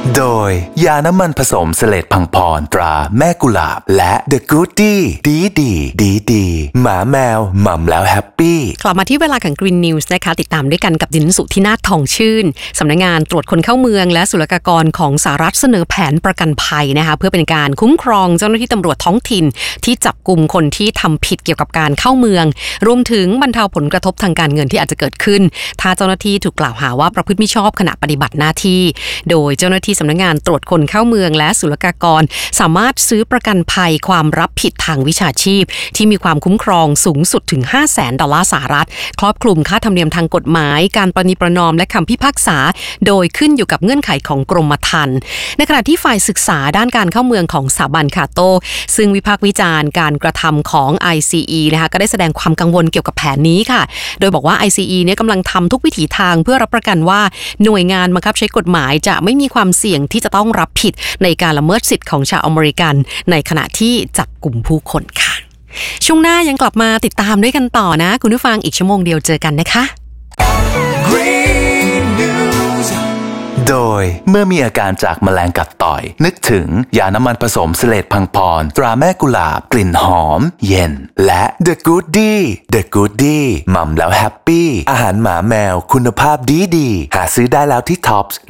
โดยยาน้ำมันผสมเสลดพังพรตราแม่กุหลาบและ The Goodie ดีหมาแมวหม่ำแล้วแฮปปี้กลับมาที่เวลาของ Green News นะคะติดตามด้วยกันกับดินสุธินาถทองชื่นสำนักงานตรวจคนเข้าเมืองและศุลกากรของสหรัฐเสนอแผนประกันภัยนะคะเพื่อเป็นการคุ้มครองเจ้าหน้าที่ตำรวจท้องถิ่นที่จับกุมคนที่ทำผิดเกี่ยวกับการเข้าเมืองรวมถึงบรรเทาผลกระทบทางการเงินที่อาจจะเกิดขึ้นถ้าเจ้าหน้าที่ถูกกล่าวหาว่าประพฤติมิชอบขณะปฏิบัติหน้าที่โดยเจ้าหน้าที่สำนักงานตรวจคนเข้าเมืองและศุลกากรสามารถซื้อประกันภัยความรับผิดทางวิชาชีพที่มีความคุ้มครองสูงสุดถึง $500,000 สหรัฐครอบคลุมค่าธรรมเนียมทางกฎหมายการประนีประนอมและคำพิพากษาโดยขึ้นอยู่กับเงื่อนไขของกรมธรรม์ในขณะที่ฝ่ายศึกษาด้านการเข้าเมืองของสถาบันคาโตซึ่งวิพากษ์วิจารณ์การกระทำของ ICE นะคะก็ได้แสดงความกังวลเกี่ยวกับแผนนี้ค่ะโดยบอกว่า ICE เนี่ยกำลังทำทุกวิถีทางเพื่อรับประกันว่าหน่วยงานบังคับใช้กฎหมายจะไม่มีความเสี่ยงที่จะต้องรับผิดในการละเมิดสิทธิ์ของชาวอเมริกันในขณะที่จับกลุ่มผู้คนค่ะช่วงหน้ายังกลับมาติดตามด้วยกันต่อนะคุณผู้ฟังอีกชั่วโมงเดียวเจอกันนะคะโดยเมื่อมีอาการจากแมลงกัดต่อยนึกถึงยาน้ำมันผสมเสลดพังพรตราแม่กุหลาบกลิ่นหอมเย็นและ The Goodie หม่ำแล้วแฮปปี้อาหารหมาแมวคุณภาพดีหาซื้อได้แล้วที่ Tops